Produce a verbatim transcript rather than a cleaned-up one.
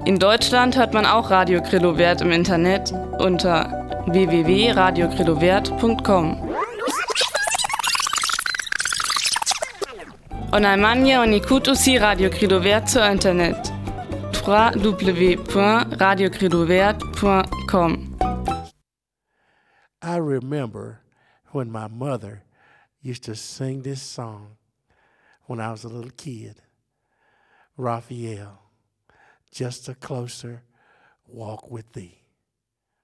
In Deutschland hört man auch Radio Grillovert im Internet unter w w w punkt radio grillovert punkt com. On Allemagne, on écoute aussi Radio Grillovert sur Internet. w w w point radio grillovert point com. I remember when my mother used to sing this song when I was a little kid. Raphael, just a closer walk with thee.